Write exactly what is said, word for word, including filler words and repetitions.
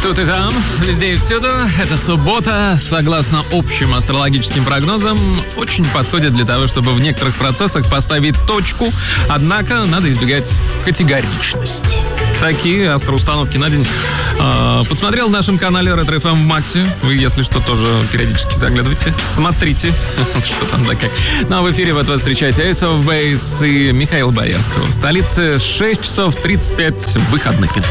Тут и там, везде и всюду. Это суббота, согласно общим астрологическим прогнозам, очень подходит для того, чтобы в некоторых процессах поставить точку. Однако надо избегать категоричности. Такие астроустановки на день э, подсмотрел в нашем канале Ретро эф эм в Максе. Вы, если что, тоже периодически заглядывайте. Смотрите, что там да как. Ну а в эфире вот вас встречайте Ace of Base и Михаил Боярского. В столице шесть часов тридцать пять выходных.